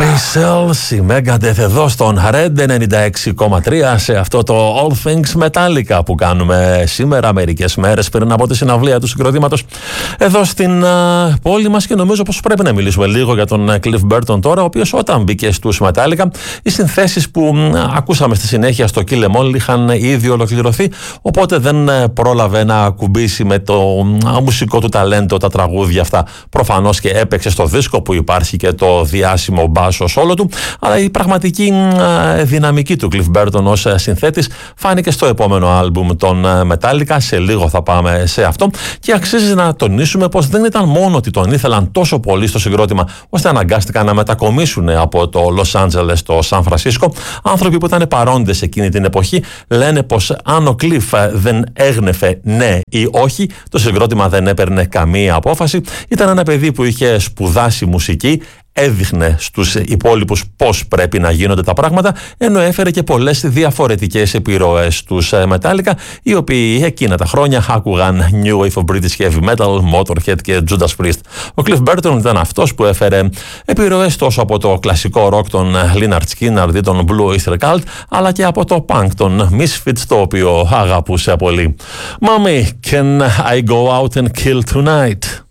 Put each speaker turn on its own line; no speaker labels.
Space Cells, η Megadeth εδώ στον Red 96,3 σε αυτό το All Things Metallica που κάνουμε σήμερα, μερικές μέρες πριν από τη συναυλία του συγκροτήματος εδώ στην πόλη μας, και νομίζω πως πρέπει να μιλήσουμε λίγο για τον Cliff Burton τώρα, ο οποίος όταν μπήκε στους Metallica, οι συνθέσεις που ακούσαμε στη συνέχεια στο Kill Em All είχαν ήδη ολοκληρωθεί, οπότε δεν πρόλαβε να ακουμπήσει με το μουσικό του ταλέντο τα τραγούδια αυτά. Προφανώς και έπαιξε στο δίσκο που υπάρχει και το διάσημο μπάσο όλο του, αλλά η πραγματική δυναμική του Cliff Burton ως συνθέτης φάνηκε στο επόμενο άλμπουμ των Metallica. Σε λίγο θα πάμε σε αυτό, και αξίζει να τονίσουμε πως δεν ήταν μόνο ότι τον ήθελαν τόσο πολύ στο συγκρότημα ώστε αναγκάστηκαν να μετακομίσουν από το Los Angeles στο Σαν Φρανσίσκο. Άνθρωποι που ήταν παρόντες εκείνη την εποχή λένε πως αν ο Cliff δεν έγνεφε ναι ή όχι, το συγκρότημα δεν έπαιρνε καμία απόφαση. Ήταν ένα παιδί που είχε σπουδάσει μουσική, έδειχνε στους υπόλοιπους πώς πρέπει να γίνονται τα πράγματα, ενώ έφερε και πολλές διαφορετικές επιρροές στους Metallica, οι οποίοι εκείνα τα χρόνια άκουγαν New Wave of British Heavy Metal, Motorhead και Judas Priest. Ο Cliff Burton ήταν αυτός που έφερε επιρροές τόσο από το κλασικό rock των Lynyrd Skynyrd ή των Blue Oyster Cult, αλλά και από το punk των Misfits, το οποίο αγαπούσε πολύ. Mommy, can I go out and kill tonight?